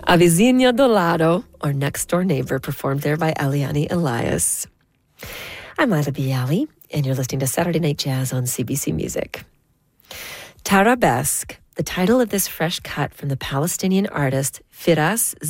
A Vizinha do Lado, or Next Door Neighbor, performed there by Eliane Elias. I'm Lila Bialy, and you're listening to Saturday Night Jazz on CBC Music. Tarabesque, the title of this fresh cut from the Palestinian artist Firas